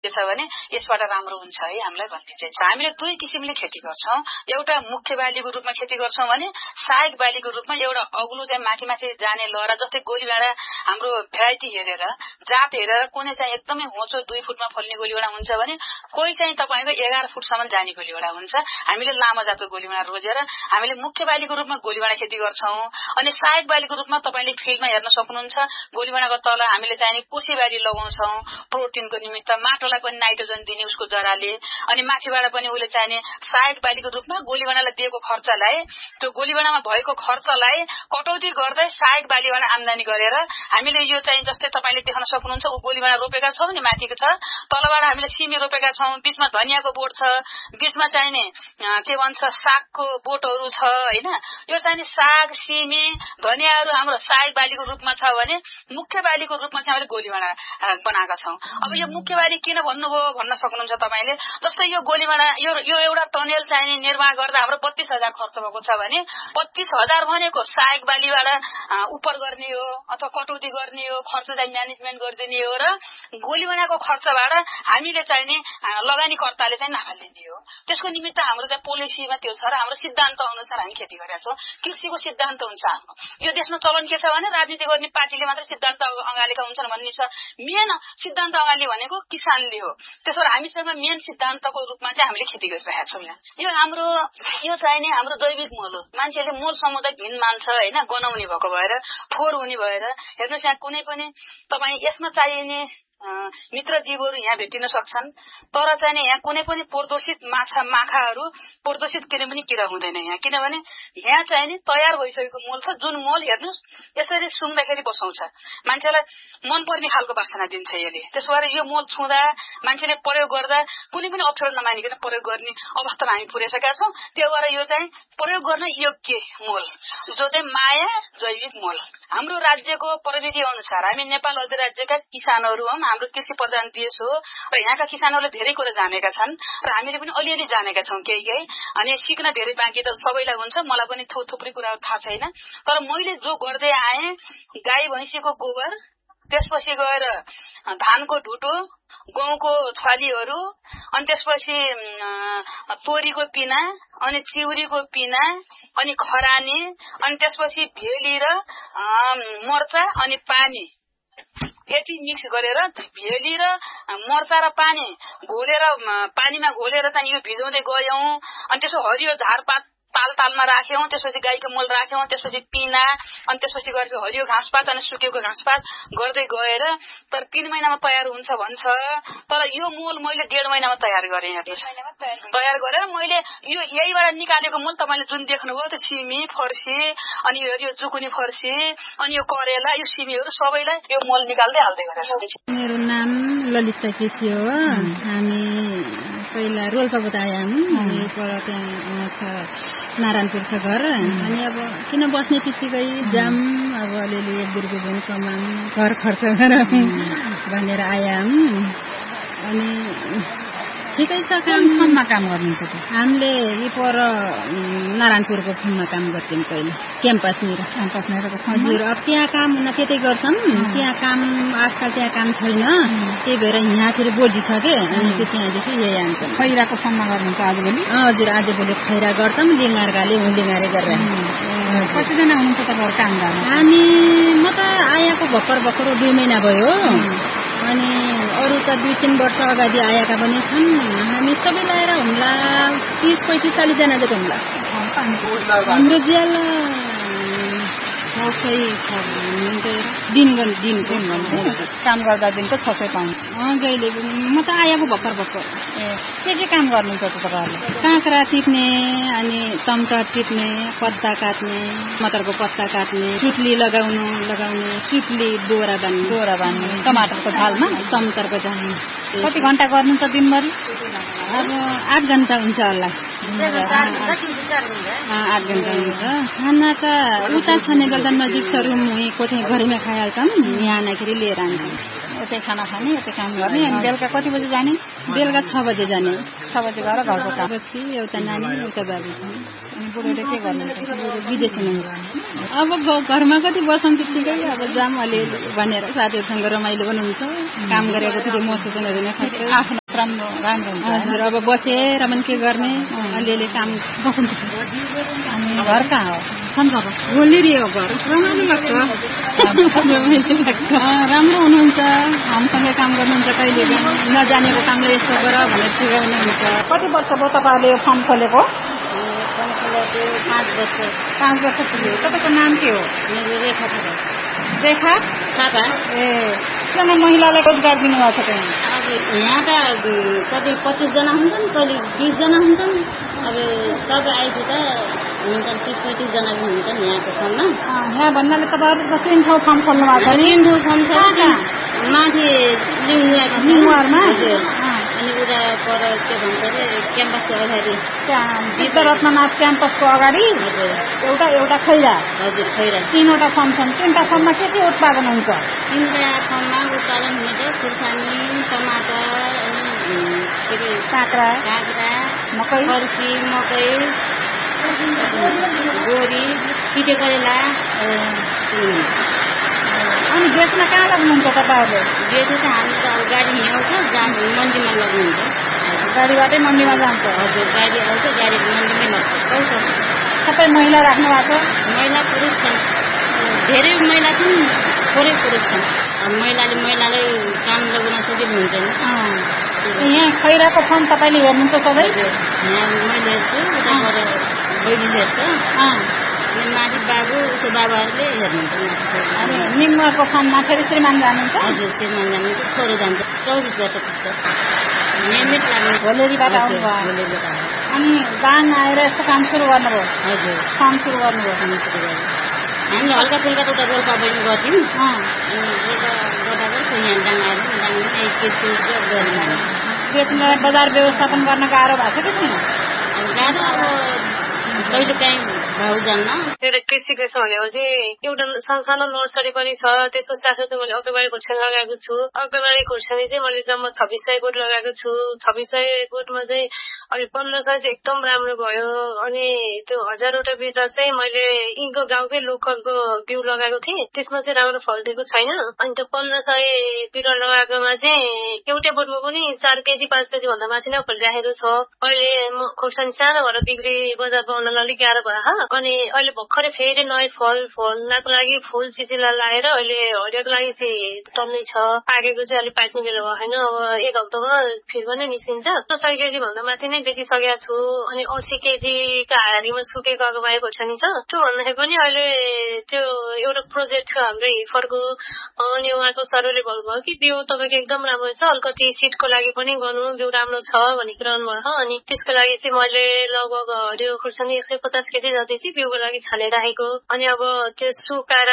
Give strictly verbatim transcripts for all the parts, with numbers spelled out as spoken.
के छ भने यसबाट राम्रो हुन्छ है हामीलाई भन्ने चाहिँ छ। हामीले दुई किसिमले खेती गर्छौं। एउटा मुख्य बालीको रूपमा खेती गर्छौं भने सहायक बालीको रूपमा एउटा अग्लो चाहिँ माथि माथि जाने लहरा जस्तै गोलीभाँडा हाम्रो भेराइटी हेरेर जात हेरेर कुनै चाहिँ एकदमै होचो दुई फुटमा फल्ने गोलीभाँडा हुन्छ भने कोही चाहिँ तपाईको एघार फुटसम्म जाने गोलीभाँडा हुन्छ। हामीले लामो जातको गोलीभाँडा रोजेर हामीले मुख्य बालीको रूपमा गोलीभाँडा खेती गर्छौं। अनि सहायक बालीको रूपमा तपाईले फिल्डमा हेर्न सक्नुहुन्छ गोलीभाँडाको तल हामीले चाहिँ कोसी बाली लगाउँछौं प्रोटिनको निमित्त, माटोलाई पनि नाइट्रोजन दिने उसको जराले। अनि माथिबाट पनि उले चाहिने सहायक बालीको रूपमा गोलीभाँडालाई दिएको खर्चलाई त्यो गोलीभाँडामा भएको खर्चलाई कटौती गर्दै सहायक बालीबाट आम्दानी गरेर हामीले यो चाहिँ जस्तै तपाईले देख्न सक्नुहुन्छ उ गोलीभाँडा रोपेका छौं नि माथिको छ, तलबाट हामीले सिमी रोपेका छौं, बीचमा धनियाको बोट छ, बीचमा चाहिने के भन्छ सागको बोटहरू छ हैन। यो चाहिँ साग सिमी धनियाहरू हाम्रो सहायक बालीको रूपमा छ भने मुख्य बालीको रूपमा चाहिँ हामीले गोलीभाँडा बनाएका छौं। अब यो मुख्य बाली किन भन्नुभयो भन्न सक्नुहुन्छ तपाईले। जस्तै यो गोलीभाँडा यो यो एउटा टनेल चाहिने निर्माण गर्दा हाम्रो बत्तीस हजार खर्च भएको छ भने बत्तीस हजार भनेको सहायक बालीबाट उपर गर्ने हो अथवा कटौती गर्ने हो, खर्च चाहिँ म्यानेजमेन्ट गरिदिने हो र गोलीभाँडाको खर्चबाट हामीले चाहिने लगानीकर्ताले चाहिँ नाफा लिने हो। त्यसको निमित्त हाम्रो चाहिँ पोलिसीमा त्यो छ र हाम्रो सिद्धान्त अनुसार हामी खेती गरेका छौं। कृषिको सिद्धान्त हुन्छ हाम्रो। यो देशमा चलन के छ भने राजनीति गर्ने पार्टीले मात्र सिद्धान्त अगालिका हुन्छन् भन्ने छ। मेन सिद्धान्त अगालि भनेको किसानले हो। त्यसैले हामीसँग मेन सिद्धान्तको रूपमा चाहिँ हामीले खेती गरिरहेका छौं। यहाँ यो हाम्रो यो चाहिने हाम्रो जैविक मल हो। मान्छेले मल समुदाय भिन्न मान्छ हैन, गनाउने भएको भएर फोहोर हुने भएर हेर्नुस् यहाँ कुनै पनि तपाई यसमा चाहिने मित्र जीवहरू यहाँ भेटिन सक्छन् तर चाहिँ यहाँ कुनै पनि प्रदूषित माछा माखाहरू प्रदूषित किने पनि किरा हुँदैन यहाँ। किनभने यहाँ चाहिँ नि तयार भइसकेको मल छ जुन मल हेर्नुस् यसरी सुँग्दाखेरि बसाउँछ, मान्छेलाई मन पर्ने खालको वासना दिन्छ यसले। त्यसोभएर यो मल छुँदा मान्छेले प्रयोग गर्दा कुनै पनि अप्ठ्यारो नमानिकन प्रयोग गर्ने अवस्थामा हामी पुर्याइसकेका छौं। त्यो भएर यो चाहिँ प्रयोग गर्न योग्य मल जो चाहिँ माया जैविक मल। हाम्रो राज्यको प्रविधि अनुसार हामी नेपाल अधिराज्यका किसानहरू हौं। हाम्रो कृषि प्रधान देश हो र यहाँका किसानहरूले धेरै कुरा जानेका छन् र हामीले पनि अलिअलि जानेका छौं केही केही। अनि सिक्न धेरै बाँकी त सबैलाई हुन्छ, मलाई पनि थुप्रै कुराहरू थाहा छैन। तर मैले जो गर्दै आए गाई भैँसीको गोबर, त्यसपछि गएर धानको ढुटो, गहुँको छालीहरू, अनि त्यसपछि तोरीको पिना, अनि चिउरीको पिना, अनि खरानी, अनि त्यसपछि भेली र मर्चा अनि पानी यति मिक्स गरेर भेली र मर्चा र पानी घोलेर पानीमा घोलेर चाहिँ यो भिजाउँदै गयौं। अनि त्यसो हरियो झारपात ताल तालमा राख्यौं, त्यसपछि गाईको मल राख्यौं, त्यसपछि पिना, अनि त्यसपछि गएर हरियो घाँसपात अनि सुकेको घाँसपात गर्दै गएर तर तीन महिनामा तयार हुन्छ भन्छ। तर यो मल मैले डेढ महिनामा तयार गरेँ। हेर्नुस् तयार गरेर मैले यो यहीबाट निकालेको मल तपाईले जुन देख्नुभयो त्यो सिमी फर्सी अनि यो जुकुनी फर्सी अनि यो करेला यो सिमीहरू सबैलाई यो मल निकाल्दै हाल्दै गरेछ। मेरो नाम ललिता केसी हो। हामी पहिला रोल्पाबाट आयौं। हामी पर त्यहाँ छ नारायणपुर छ घर। अनि अब किन बस्ने त्यतिकै जाम अब अलिअलि एक दुई रुपियाँ पनि कमाम घर खर्च गरौँ भनेर आयौं। अनि ठिकै छ। काम फर्ममा काम गर्नुहुन्छ त? हामीले यी पर नारायणपुरको फर्ममा काम गर्थ्यौँ पहिला क्याम्पसनिर। क्याम्पसनिर हजुर। अब त्यहाँ काम हुन त्यतै गर्छौँ। त्यहाँ काम आजकल त्यहाँ काम छैन, त्यही भएर यहाँ फेरि बोडी छ के अनि त्यो त्यहाँदेखि यही आउँछ। खैराको फर्ममा गर्नुहुन्छ आजभोलि? हजुर आजभोलि खैरा गर्छौँ, लिङ्गारगाले हुलिङ्गारे गरेर। कतिजना हुनुहुन्छ तपाईँहरू काम गर्न? हामी म त आएको भर्खर भर्खर दुई महिना भयो। अनि अरू त दुई तीन वर्ष अगाडि आएका पनि छन्। हामी सबै लगाएर हुम्ला तीस पैंतीस चालीस जना जति हुम्ला। हाम्रो ज्याला छ सय दिन दिन काम गर्दा दिनको छ सय पाउनु। जहिले म त आएको भर्खर भर्खर। ए के के काम गर्नुहुन्छ त तपाईँहरूले? काँक्रा टिप्ने, अनि टमाटर टिप्ने, पत्ता काट्ने, मटरको पत्ता काट्ने, सुत्ली लगाउनु लगाउने सुत्ली डोरा बान्ने डोरा बान्ने टमाटरको झालमा टमाटरको झालमा। कति घण्टा गर्नुहुन्छ दिनभरि? अब आठ घण्टा हुन्छ होला। आठ घण्टा हुन्छ। खाना त उता छाने गर्दा नजिक छ रुम कोठे घरमै खाइहाल्छौँ। यहाँ आउँदाखेरि लिएर आउँछौँ। यतै खाना खाने यतै काम गर्ने। अनि बेलुका कति बजी जाने? बेलुका छ बजे जाने छ बजे गएर घरको काम पछि एउटा नानी एउटा बाबु छ अनि बुढोले के गर्नुहुन्छ विदेशी हुनुहुन्छ अब घरमा कति बस्छौँ त्यतिकै अब जाम अलिअलि भनेर साथीहरूसँग रमाइलो पनि हुन्छ काम गरेको फेरि महसुसहरू नखान्छ आफ्नो श्रम राम्रो हुन्छ हजुर अब बसेर पनि के गर्ने अलिअलि काम बस्नु अनि घर कहाँ हो सन्चो गोलेरी हो घर रमाइलो लाग्छ राम्रो हुनुहुन्छ हामीसँगै काम गर्नुहुन्छ कहिले नजानेको कामले यस्तो गर भनेर सिकाउनु हुन्छ कति वर्ष भयो तपाईँहरूले यो फर्म खोलेको पाँच वर्ष पाँच वर्ष पुग्यो तपाईँको नाम के हो मेरो रेखा थापा रेखा थापा ए एकजना महिलालाई रोजगार दिनुभएको छ कहीँ अब यहाँ त कति पच्चिसजना हुन्छन् कहिले बिसजना हुन्छन् अब सब आएपछि त हुन्छन् तिस पैँतिसजना पनि हुन्छन् यहाँको ठाउँमा यहाँ भन्नाले तपाईँहरू तीन ठाउँ फर्म खोल्नु भएको छ तीन ठाउँ फर्म छ माथि लिङुवारमा अनि उता पर के भन्छ अरे क्याम्पसको अगाडि विद्यारत्ननाथ क्याम्पसको अगाडि एउटा एउटा खैरा हजुर खैरा तीनवटा फर्म छन् तीनवटा फर्ममा के के उत्पादन हुन्छ तीनवटा फर्ममा उत्पादन हुने चाहिँ खुर्सानी टमाटर अनि के अरे काँक्रा काँक्रा मकै फर्सी मकै गोरी पिटे करेला अनि बेच्न कहाँ लाग्नुहुन्छ तपाईँहरूले बेच्नु त हाम्रो त अब गाडी यहाँ आउँछ मन्डीमा लाग्नुहुन्छ गाडीबाटै मन्डीमा जान्छ हजुर गाडी आउँछ गाडी मन्डीमै लाग्छ सबै महिला राख्नु भएको छ महिला पुरुष छन् धेरै महिला छन् थोरै पुरुष छन् महिलाले महिलालाई काम लगाउन सजिलो हुन्छ नि यहाँ खैराको फर्म तपाईँले हेर्नुहुन्छ सबै यहाँ मैले हेर्छु उताबाट बहिनीले हेर्छ अनि माथि बाबु उसको बाबाहरूले हेर्नुहुन्छ अनि निम्नको फर्ममा फेरि श्रीमान जानुहुन्छ हजुर श्रीमान जानुहुन्छ छोरो जान्छ चौबिस वर्ष पुग्छ नियमित लाग्नु भोलेरीबाट आउनुभयो अनि गान आएर यस्तो काम सुरु गर्नुभयो हजुर फर्म सुरु गर्नुभयो काम सुरु गर्यो हामीले हल्का फुल्का त उता रोल्पा पनि गर्थ्यौँ अनि रोल्पा गर्दाखेरि यहाँ डाङ आएर डाङ एक केजी गर्नु बेच्नुलाई बजार व्यवस्थापन गर्न गाह्रो भएको छ कि छैन गाह्रो अब कहिले काहीँ भाउ जान्न एउटा कृषि पेसा भनेपछि एउटा सानो नर्सरी पनि छ त्यसको साथसाथै मैले अकबारी खोर्सानी लगाएको छु अकबारी खोर्सानी चाहिँ मैले जम्मा छब्बिस सय गोठ लगाएको छु छब्बिस सय गोठमा चाहिँ अनि पन्ध्र सय चाहिँ एकदम राम्रो भयो अनि त्यो हजारवटा बिरुवा चाहिँ मैले यिनको गाउँकै लोकलको बिउ लगाएको थिएँ त्यसमा चाहिँ राम्रो फल दिएको छैन अनि त्यो पन्ध्र सय बिरुवा लगाएकोमा चाहिँ एउटै बोटमा पनि चार केजी पाँच केजी भन्दा माथि नै फलिराखेको छ अहिले म खोर्सानी सानो भएर बिक्री बजार पाउन अलिक गाह्रो भयो अनि अहिले भर्खरै फेरि नयाँ फल फल्नको लागि फुल चिचिला लगाएर अहिले हरियोको लागि चाहिँ टन्नै छ पाकेको चाहिँ अलिक पाच्ने बेला भएन अब एक हप्तामा फेरि पनि निस्किन्छ सय केजी भन्दा माथि नै बेचिसकेको छु अनि अस्सी केजीका हारीमा सुकेको अगुवाई खोर्सानी छ त्यो भन्दाखेरि पनि अहिले त्यो एउटा प्रोजेक्ट छ हाम्रो हिफरको अनि उहाँको सरले भन्नुभयो कि बिउ तपाईँको एकदम राम्रो छ अलिकति सिडको लागि पनि गर्नु बिउ राम्रो छ भनेर भन्नुभयो अनि त्यसको लागि चाहिँ मैले लगभग हरियो खोर्सानी एक सय पचास केजी जति चाहिँ बिउको लागि छाने राखेको अनि अब त्यो सुकाएर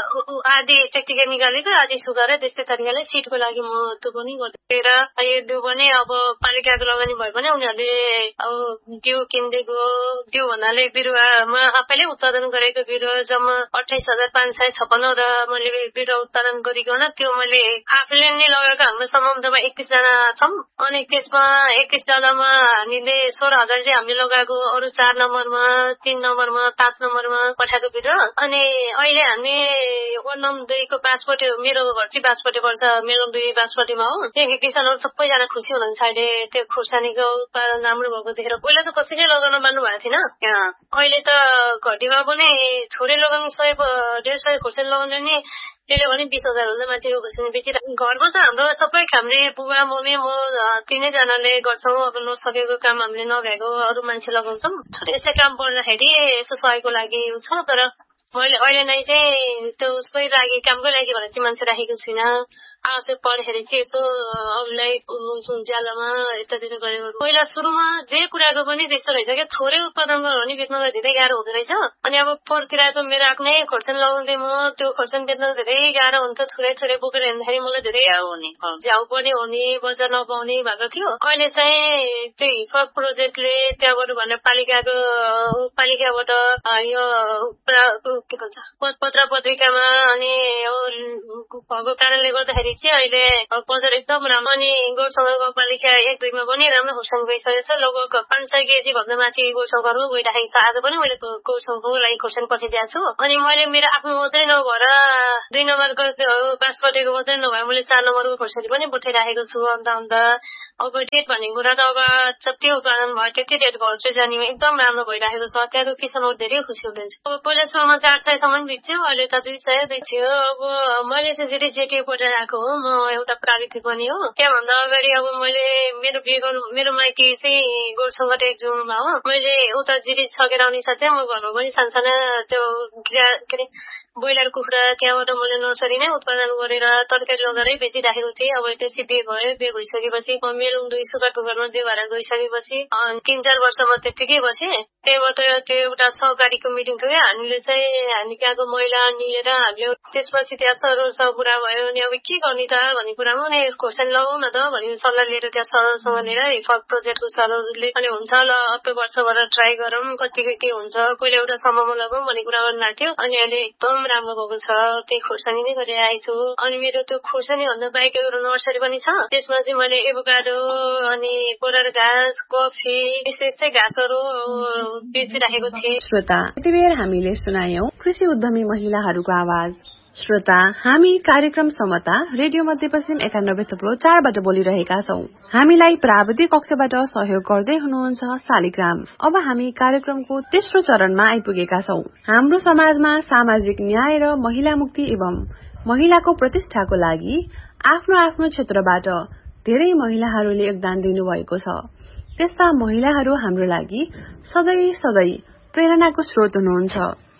आधी त्यतिकै निकालेको आधी सुकाएर त्यस्तै तरिकाले सिडको लागि म त्यो पनि गर्दै र यो बिउ पनि अब पालिकाको लगानी भए पनि उनीहरूले अब बिउ किनिदिएको बिउ भन्नाले बिरुवामा आफैले उत्पादन गरेको बिरुवा जम्मा अठाइस हजार पाँच सय छप्पन्नवटा मैले बिरुवा उत्पादन गरिकन त्यो मैले आफूले नै लगाएको हाम्रो सम्बन्धमा एकतिसजना छौँ अनि त्यसमा एकतिस जनामा हामीले सोह्र हजार चाहिँ हामीले लगाएको अरू चार नम्बरमा तीन नम्बरमा पाँच नम्बरमा पठाएको बिरुवा अनि अहिले हामी वार्ड नम्बर दुईको बाँसपट्टि मेरो घर चाहिँ बाँसपट्टि पर्छ मेरो दुई बाँसपट्टिमा हो त्यहाँ किसानहरू सबैजना खुसी हुनुहुन्छ अहिले त्यो खोर्सानीको उत्पादन राम्रो भएको देखेर पहिला त कसैले लगाउन मान्नु भएको थिएन अहिले त घटीमा पनि थोरै लगाउनु सय डेढ सय खोर्सानी लगाउनु नि त्यसले पनि बिस हजार भन्दा माथिको खोर्सानी बेचिरहेको घरमा त हाम्रो सबै हामीले बुबा मम्मी म तिनैजनाले गर्छौँ अब नसकेको काम हामीले नभएको अरू मान्छे लगाउँछौँ यसै काम पर्दाखेरि यसो सहयोगको लागि छ तर मैले अहिले नै चाहिँ त्यो उसकै लागि कामकै लागि भनेर चाहिँ मान्छे राखेको छुइनँ आवश्यक पर्दाखेरि चाहिँ यसो अरूलाई ज्यालामा यतातिर गरेको पहिला सुरुमा जे कुराको पनि त्यस्तो रहेछ क्या थोरै उत्पादन गर्नु भने बेच्न धेरै गाह्रो हुँदो रहेछ अनि अब पोहोरतिरको मेरो आफ्नै खोर्सानी लगाउँदै म त्यो खोर्सानी बेच्न धेरै गाह्रो हुन्छ थोरै थोरै बोकेर हिँड्दाखेरि मलाई धेरै हुने झ्याउ पनि हुने बजार नपाउने भएको थियो अहिले चाहिँ त्यो हिफर प्रोजेक्टले त्यहाँबाट भनेर पालिकाको पालिकाबाट यो के भन्छ पत्र पत्रिकामा अनि भएको कारणले गर्दाखेरि गर्दाखेरि चाहिँ अहिले बजार एकदम राम्रो अनि गौरसङ्घ गाउँपालिका एक दुईमा पनि राम्रो खोर्सानी गइसकेको छ। लगभग पाँच सय केजी भन्दा माथि गौरसङ्घहरू गइराखेको छ। आज पनि मैले गौरसङ्घको लागि खोर्सानी पठाइदिएको छु। अनि मैले मेरो आफ्नो मात्रै नभएर दुई नम्बरको बासमतीको मात्रै नभए मैले चार नम्बरको खोर्सानी पनि पठाइराखेको छु। अन्त अन्त अब रेट भन्ने कुरा त अब जति उत्पादन भयो त्यति रेट घर चाहिँ जाने एकदम राम्रो भइराखेको छ। त्यहाँको किसानहरू धेरै खुसी हुनुहुन्छ। अब पहिलासम्म चार सयसम्म बित्थ्यो, अहिले त दुई सय दुई थियो। अब मैले चाहिँ जेटी जेटी पठाइरहेको हो, म एउटा प्राविधिक पनि हो। त्यहाँभन्दा अगाडि अब मैले मेरो बिहे मेरो माइती चाहिँ गौरसङ्घ टेकजुङमा हो। मैले उता जिरी सकेर आउने साथै म घरमा पनि सानसाना त्यो के अरे ब्रोइलर कुखुरा त्यहाँबाट मैले नर्सरी नै उत्पादन गरेर तरकारी लगाएरै बेचिराखेको थिएँ। अब त्यसै बिहे भयो, बिहे भइसकेपछि मेरो दुई सुगाको घरमा दुई भएर गइसकेपछि तिन चार वर्षमा त्यत्तिकै बसेँ। त्यहाँबाट त्यो एउटा सहकारीको मिटिङ थियो क्या, हामीले चाहिँ हामी त्यहाँको महिला मिलेर हामीले त्यसपछि त्यहाँ सरसह कुरा भयो अनि अब के गर्ने त भन्ने कुरामा अनि खोर्सानी लगाऊ न त भन्ने सल्लाह लिएर त्यहाँ सरसँग लिएर हिफक प्रोजेक्टको सरहरूले अनि हुन्छ ल अर्को वर्षबाट ट्राई गरौँ कतिको के हुन्छ, पहिला एउटा समूहमा लगाउँ भन्ने कुरा गर्नु थियो। अनि अहिले एकदम राम्रो भएको छ, त्यही खोर्सानी नै गरिरहेको छु। अनि मेरो त्यो खोर्सानी भन्दा बाहेक एउटा नर्सरी पनि छ, त्यसमा चाहिँ मैले एभोकाडो अनि कोरर घाँस कफी यस्तै यस्तै घाँसहरू बेचिराखेको थिएँ। श्रोता, यति बेर हामीले सुनायौं कृषि उद्यमी महिलाहरूको आवाज। श्रोता, हामी कार्यक्रम समता रेडियो मध्यपश्चिम एकानब्बे थप्लो चारबाट बोलिरहेका छौं। हामीलाई प्राविधिक कक्षबाट सहयोग गर्दै हुनुहुन्छ शालिग्राम। अब हामी कार्यक्रमको तेस्रो चरणमा आइपुगेका छौं। हाम्रो समाजमा सामाजिक न्याय र महिला मुक्ति एवं महिलाको प्रतिष्ठाको लागि आफ्नो आफ्नो क्षेत्रबाट धेरै महिलाहरूले योगदान दिनुभएको छ। त्यस्ता महिलाहरू हाम्रो लागि सधैँ सधैँ प्रेरणाको स्रोत हुनुहुन्छ।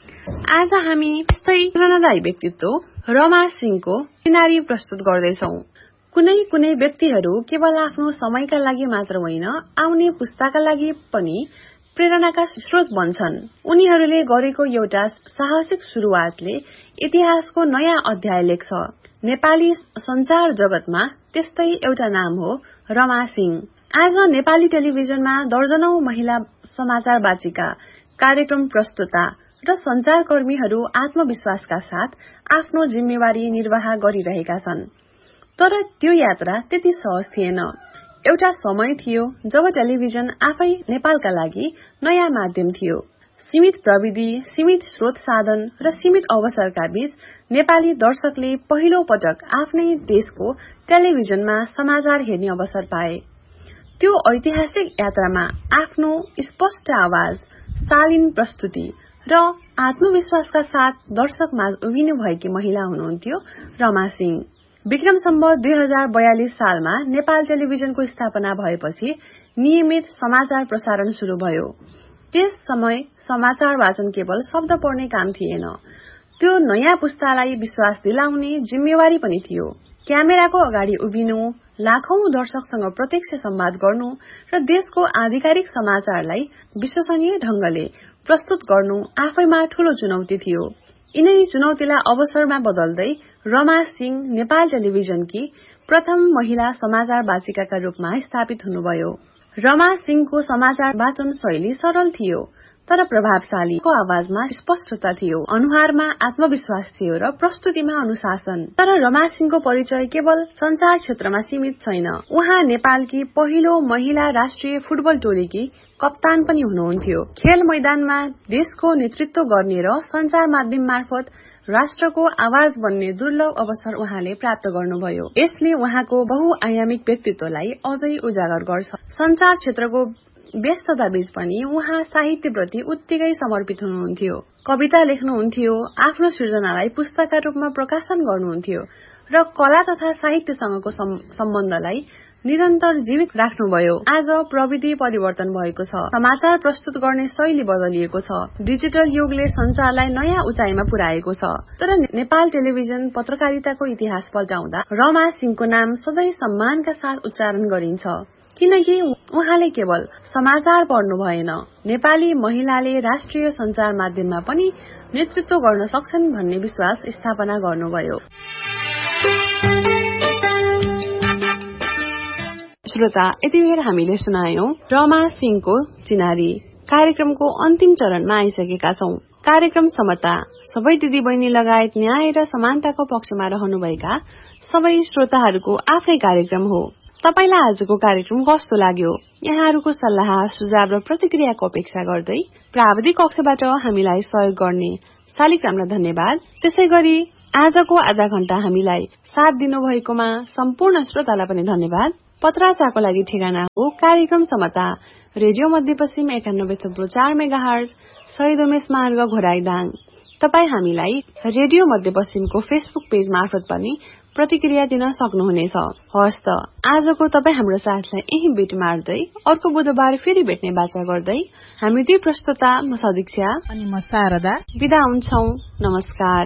आज हामी त्यस्तै प्रेरणादायी व्यक्तित्व रमा सिंहको चिनारी प्रस्तुत गर्दैछौ। कुनै कुनै व्यक्तिहरू केवल आफ्नो समयका लागि मात्र होइन, आउने पुस्ताका लागि पनि प्रेरणाका स्रोत बन्छन्। उनीहरूले गरेको एउटा साहसिक शुरूआतले इतिहासको नयाँ अध्याय लेख्छ। नेपाली संचार जगतमा त्यस्तै एउटा नाम हो रमा सिंह। आज नेपाली टेलिभिजनमा दर्जनौं महिला समाचार वाचिका, कार्यक्रम प्रस्तुता र संचारकर्मीहरू आत्मविश्वासका साथ आफ्नो जिम्मेवारी निर्वाह गरिरहेका छन्। तर त्यो यात्रा त्यति सहज थिएन। एउटा समय थियो जब टेलिभिजन आफै नेपालका लागि नयाँ माध्यम थियो। सीमित प्रविधि, सीमित स्रोत साधन र सीमित अवसरका बीच नेपाली दर्शकले पहिलो पटक आफ्नै देशको टेलिभिजनमा समाचार हेर्ने अवसर पाए। त्यो ऐतिहासिक यात्रामा आफ्नो स्पष्ट आवाज, शालीन प्रस्तुति र आत्मविश्वासका साथ दर्शक माझ उभिनु भएकी महिला हुनुहुन्थ्यो रमा सिंह। विक्रम सम्वत दुई हजार बयालिस सालमा नेपाल टेलिभिजनको स्थापना भएपछि नियमित समाचार प्रसारण शुरू भयो। त्यस समय समाचार वाचन केवल शब्द पढ्ने काम थिएन, त्यो नयाँ पुस्तालाई विश्वास दिलाउने जिम्मेवारी पनि थियो। क्यामेराको अगाडि उभिनु, लाखौं दर्शकसँग प्रत्यक्ष संवाद गर्नु र देशको आधिकारिक समाचारलाई विश्वसनीय ढंगले प्रस्तुत गर्नु आफैमा ठूलो चुनौती थियो। यिनै चुनौतीलाई अवसरमा बदल्दै रमा सिंह नेपाल टेलिभिजनकी प्रथम महिला समाचार वाचिकाका रूपमा स्थापित हुनुभयो। रमा सिंहको समाचार वाचन शैली सरल थियो तर प्रभावशाली। को आवाजमा स्पष्टता थियो, अनुहारमा आत्मविश्वास थियो र प्रस्तुतिमा अनुशासन। तर रमा सिंहको परिचय केवल संचार क्षेत्रमा सीमित छैन। उहाँ नेपालकी पहिलो महिला राष्ट्रिय फुटबल टोलीकी कप्तान पनि हुनुहुन्थ्यो। खेल मैदानमा देशको नेतृत्व गर्ने र संचार माध्यम मार्फत राष्ट्रको आवाज बन्ने दुर्लभ अवसर उहाँले प्राप्त गर्नुभयो। यसले उहाँको बहुआयामिक व्यक्तित्वलाई अझै उजागर गर्छ। संचार क्षेत्रको व्यस्तता बीच पनि उहाँ साहित्यप्रति उत्तिकै समर्पित हुनुहुन्थ्यो। कविता लेख्नुहुन्थ्यो, आफ्नो सृजनालाई पुस्तकका रूपमा प्रकाशन गर्नुहुन्थ्यो र कला तथा साहित्यसँगको सम्बन्धलाई निरन्तर जीवित राख्नुभयो। आज प्रविधि परिवर्तन भएको छ, समाचार प्रस्तुत गर्ने शैली बदलिएको छ, डिजिटल युगले संचारलाई नयाँ उचाइमा पुर्याएको छ। तर नेपाल टेलिभिजन पत्रकारिताको इतिहास पल्टाउँदा रमा सिंहको नाम सधैँ सम्मानका साथ उच्चारण गरिन्छ, किनकि उहाँले केवल समाचार पढ्नु भएन, नेपाली महिलाले राष्ट्रिय संचार माध्यममा पनि नेतृत्व गर्न सक्छन् भन्ने विश्वास स्थापना गर्नुभयो। श्रोता, यति बेर हामीले सुनायौं रमा सिंहको चिनारी। कार्यक्रमको अन्तिम चरणमा आइसकेका छौं। कार्यक्रम समता सबै दिदी बहिनी लगायत न्याय र समानताको पक्षमा रहनुभएका सबै श्रोताहरूको आफ्नै कार्यक्रम हो। तपाईलाई आजको कार्यक्रम कस्तो लाग्यो? यहाँहरूको सल्लाह सुझाव र प्रतिक्रियाको अपेक्षा गर्दै प्राविधिक कक्षबाट हामीलाई सहयोग गर्ने शालिग्रामलाई धन्यवाद। त्यसैगरी आजको आधा घण्टा हामीलाई साथ दिनुभएकोमा सम्पूर्ण श्रोतालाई पनि धन्यवाद। पत्राचारको लागि ठेगाना हो कार्यक्रम समता रेडियो मध्यपश्चिम एकानब्बे थप्लो चार मेगाहर्ज शहीद उमेश मार्ग घोराइदाङ। तपाई हामीलाई रेडियो मध्यपश्चिमको फेसबुक पेज मार्फत पनि प्रतिक्रिया दिन सक्नुहुनेछ। हस्त आजको तपाई हाम्रो साथलाई यही भेट मार्दै अर्को बुधबार फेरि भेट्ने बाचा गर्दै हामी दुई प्रस्तुता म सदीक्षा अनि म शारदा बिदा हुन्छौं। नमस्कार।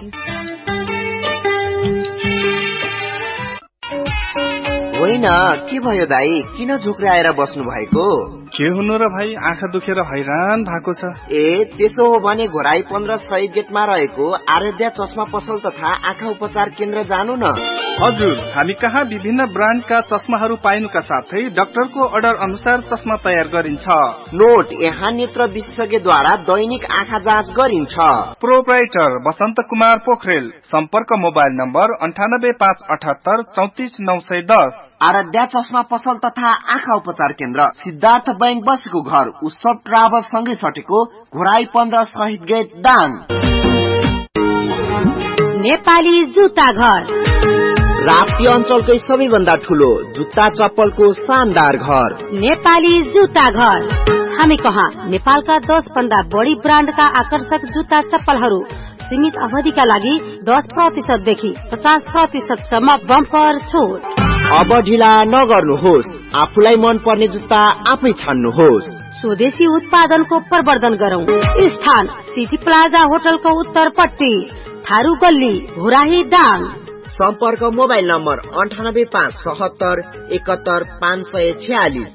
होइन के भयो दाई, किन झुक्राएर बस्नु भएको? के हुनु र भाइ, आँखा दुखेर हैरान भएको छ। ए त्यसो हो भने घोराई पन्ध्र शहीद गेटमा रहेको आराध्या चस्मा पसल तथा आँखा उपचार केन्द्र जानु न। हजुर, हामी कहाँ विभिन्न ब्रान्डका चस्माहरू पाइनुका साथै डाक्टरको अर्डर अनुसार चस्मा तयार गरिन्छ। नोट, यहाँ नेत्र विशेषज्ञद्वारा दैनिक आँखा जाँच गरिन्छ। प्रोप्राइटर बसन्त कुमार पोखरेल। सम्पर्क मोबाइल नम्बर अन्ठानब्बे पाँच अठहत्तर चौतिस नौ सय दस। आराध्या चस्मा पसल तथा आँखा उपचार केन्द्र सिद्धार्थ बैंक बसेको घर उत्सव ट्राभल सँगै सटेको घोराई पन्ध्र शहीद गेट दाङ। नेपाली जुत्ता घर राप्ती अञ्चलकै सबैभन्दा ठूलो जुत्ता चप्पलको शानदार घर नेपाली जुत्ता घर। हामी कहाँ नेपालका दस भन्दा बढी ब्रान्डका आकर्षक जुत्ता चप्पलहरू सीमित अवधिका लागि दस प्रतिशत देखि पचास प्रतिशत सम्म बम्पर छुट। अब ढिला नगर्नुहोस्, आफूलाई मन पर्ने जुत्ता आफै छान्नुहोस्। स्वदेशी उत्पादनको प्रवर्धन गरौं। स्थान सिटी प्लाजा होटलको उत्तरपट्टि थारू गल्ली घोराही दाङ। सम्पर्क मोबाइल नम्बर अन्ठानब्बे पाँच सतहत्तर एकहत्तर पाँच सय छयालिस।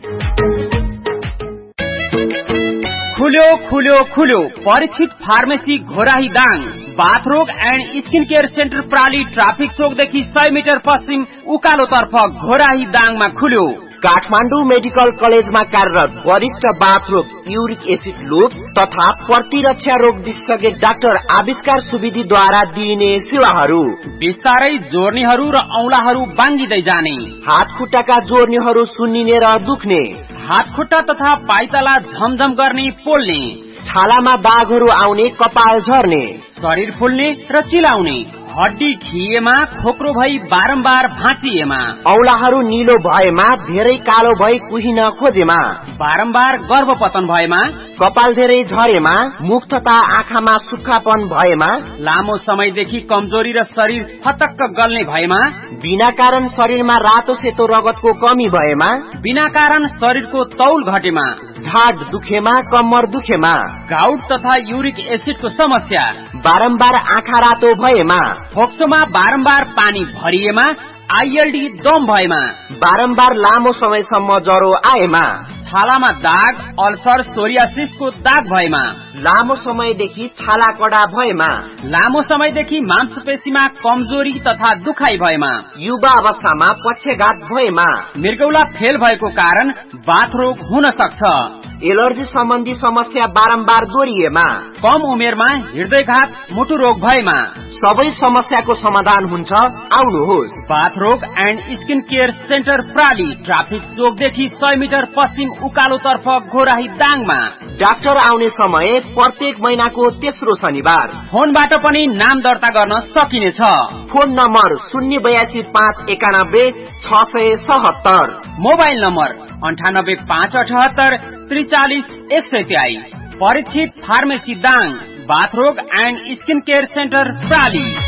खुल्यो खुल्यो खुल्यो Parikshit pharmacy Ghorahi Dang. बाथरोग and skin care centre प्राली traffic चोकदेखि सय मिटर पश्चिम उकालोतर्फ घोराही दाङमा खुल्यो। काठमाडौँ मेडिकल कलेजमा कार्यरत वरिष्ठ बाथरोग युरिक एसिड लुप तथा प्रतिरक्षा रोग विशेषज्ञ डाक्टर आविष्कार सुविधिद्वारा दिइने सेवाहरू। बिस्तारै जोर्नीहरू र औंलाहरू बाङ्गिँदै जाने, हात खुट्टाका जोर्नीहरू सुन्निने र दुख्ने, हात खुट्टा तथा पाइताला झमझम गर्ने पोल्ने, छालामा दागहरू आउने, कपाल झर्ने, शरीर फुल्ने र चिलाउने, हड्डी खिएमा, खोक्रो भई बारम्बार भाँचिएमा, औलाहरू निलो भएमा, धेरै कालो भई कुहिन खोजेमा, बारम्बार गर्भपतन भएमा, कपाल धेरै झरेमा, मुख तथा आँखामा सुक्खापन भएमा, लामो समयदेखि कमजोरी र शरीर फतक्क गल्ने भएमा, बिना कारण शरीरमा रातो सेतो रगतको कमी भएमा, बिना कारण शरीरको तौल घटेमा, ढाड दुखेमा, कम्मर दुखेमा, गाउट तथा युरिक एसिडको समस्या, बारम्बार आँखा रातो भएमा, फोक्सोमा बारम्बार पानी भरिएमा, आइएलडी दम भएमा, बारम्बार लामो समयसम्म ज्वरो आएमा, छालामा दाग, अल्सर, सोरियासिसको दाग भएमा, लामो समयदेखि छाला कडा भएमा, लामो समयदेखि मांसपेशीमा कमजोरी तथा दुखाइ भएमा, युवा अवस्थामा पक्षघात भएमा, मृगौला फेल भएको कारण बाथरोग हुन सक्छ, एलर्जी सम्बन्धी समस्या बारम्बार दोहोरिएमा, कम उमेरमा हृदयघात, मुटु रोग भएमा, सबै समस्याको समाधान हुन्छ। आउनुहोस्। बाथरोग and skin care centre प्राली traffic चोकदेखि सय मिटर पश्चिम उकालोतर्फ घोराही दाङमा। डाक्टर आउने समय प्रत्येक महिनाको तेस्रो शनिबार। फोनबाट पनि नाम दर्ता गर्न सकिनेछ। फोन नम्बर शून्य बयासी पाँच एकानब्बे छ सय सतहत्तर। मोबाइल नम्बर अन्ठानब्बे पाँच अठहत्तर त्रिचालिस एक सय तेइस। Parikshit pharmacy Dang. बाथरोग and skin care centre प्राली।